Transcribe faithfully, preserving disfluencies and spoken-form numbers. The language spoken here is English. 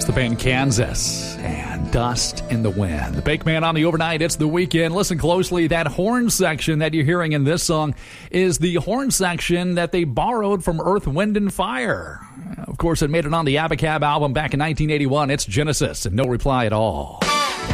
The band Kansas and Dust in the Wind. The Bake Man on the overnight. It's the weekend. Listen closely. That horn section that you're hearing in this song is the horn section that they borrowed from Earth, Wind, and Fire. Of course, it made it on the Abacab album back in nineteen eighty-one. It's Genesis and No Reply at All.